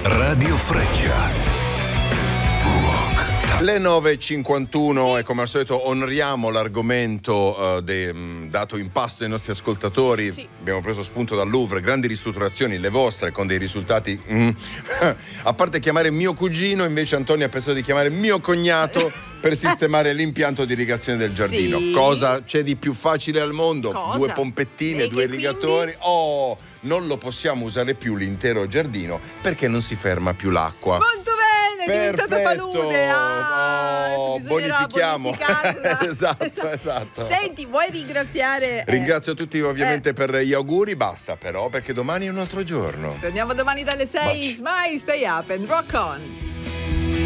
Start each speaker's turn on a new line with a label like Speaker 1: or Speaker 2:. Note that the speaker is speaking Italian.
Speaker 1: Radio Freccia.
Speaker 2: Le 9.51 e come al solito onoriamo l'argomento dato in pasto ai nostri ascoltatori.
Speaker 3: Sì.
Speaker 2: Abbiamo preso spunto dal Louvre, grandi ristrutturazioni, le vostre, con dei risultati a parte chiamare mio cugino, invece Antonio ha pensato di chiamare mio cognato per sistemare l'impianto di irrigazione del giardino.
Speaker 3: Sì.
Speaker 2: Cosa c'è di più facile al mondo?
Speaker 3: Cosa?
Speaker 2: 2 pompettine,
Speaker 3: E
Speaker 2: 2
Speaker 3: che
Speaker 2: irrigatori. Oh, non lo possiamo usare più l'intero giardino perché non si ferma più l'acqua.
Speaker 3: Molto bene, è diventato palude.
Speaker 2: Oh, bonifichiamo.
Speaker 3: bonificarla.
Speaker 2: Esatto.
Speaker 3: Senti, vuoi ringraziare?
Speaker 2: Ringrazio tutti ovviamente per gli auguri, basta però perché domani è un altro giorno.
Speaker 3: Torniamo domani dalle 6.
Speaker 2: Baci.
Speaker 3: Smile, stay up and rock on.